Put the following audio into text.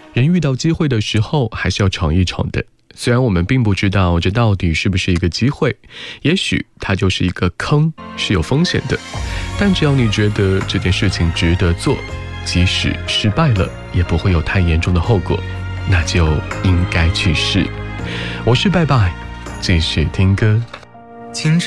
人遇到机会的时候还是要闯一闯的，虽然我们并不知道这到底是不是一个机会，也许它就是一个坑，是有风险的，但只要你觉得这件事情值得做，即使失败了也不会有太严重的后果，那就应该去试。我是拜拜，继续听歌。 清晨